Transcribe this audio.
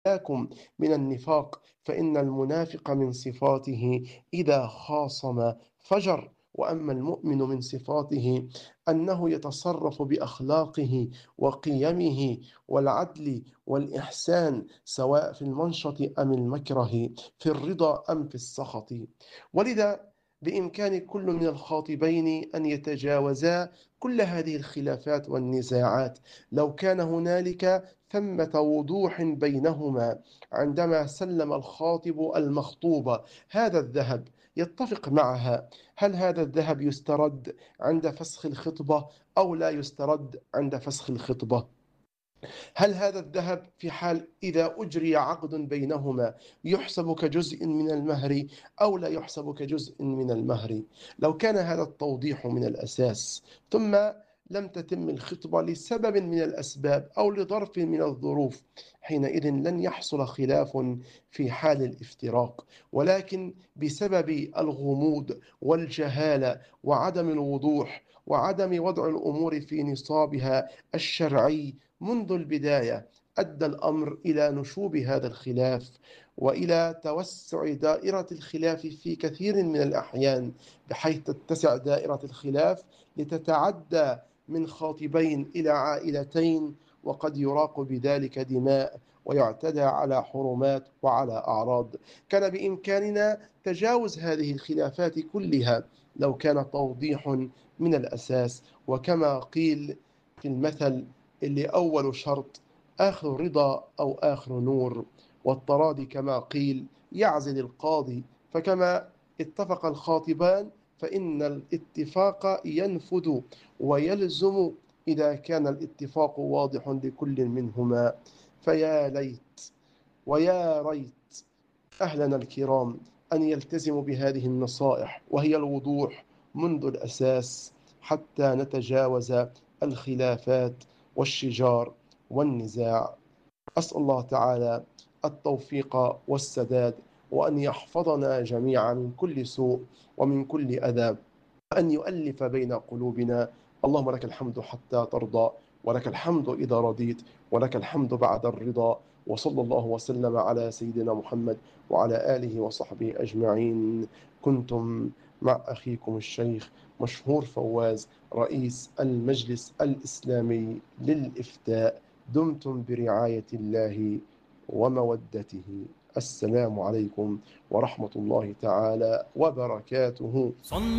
إياكم من النفاق، فإن المنافق من صفاته إذا خاصم فجر، وأما المؤمن من صفاته أنه يتصرف بأخلاقه وقيمه والعدل والإحسان، سواء في المنشط أم المكره، في الرضا أم في السخط. ولذا بإمكان كل من الخاطبين أن يتجاوزا كل هذه الخلافات والنزاعات لو كان هنالك ثمة وضوح بينهما. عندما سلم الخاطب المخطوبة هذا الذهب يتفق معها، هل هذا الذهب يسترد عند فسخ الخطبة أو لا يسترد عند فسخ الخطبة؟ هل هذا الذهب في حال إذا أجري عقد بينهما يحسب كجزء من المهر أو لا يحسب كجزء من المهر؟ لو كان هذا التوضيح من الأساس ثم لم تتم الخطبة لسبب من الأسباب أو لظرف من الظروف، حينئذ لن يحصل خلاف في حال الافتراق، ولكن بسبب الغموض والجهالة وعدم الوضوح وعدم وضع الأمور في نصابها الشرعي منذ البداية أدى الأمر إلى نشوب هذا الخلاف وإلى توسع دائرة الخلاف في كثير من الأحيان، بحيث تتسع دائرة الخلاف لتتعدى من خاطبين إلى عائلتين، وقد يراق بذلك دماء ويعتدى على حرمات وعلى أعراض. كان بإمكاننا تجاوز هذه الخلافات كلها لو كان توضيح من الأساس، وكما قيل في المثل اللي أول شرط آخر رضا أو آخر نور، والتراضي كما قيل يعزل القاضي. فكما اتفق الخاطبان فإن الاتفاق ينفذ ويلزم إذا كان الاتفاق واضح لكل منهما. فيا ليت ويا ريت أهلنا الكرام أن يلتزموا بهذه النصائح، وهي الوضوح منذ الأساس حتى نتجاوز الخلافات والشجار والنزاع. أسأل الله تعالى التوفيق والسداد، وأن يحفظنا جميعا من كل سوء ومن كل أذى، وأن يؤلف بين قلوبنا. اللهم لك الحمد حتى ترضى، ولك الحمد إذا رضيت، ولك الحمد بعد الرضا. وصلى الله وسلم على سيدنا محمد وعلى آله وصحبه أجمعين. كنتم مع أخيكم الشيخ مشهور فواز، رئيس المجلس الإسلامي للإفتاء. دمتم برعاية الله ومودته. السلام عليكم ورحمة الله تعالى وبركاته.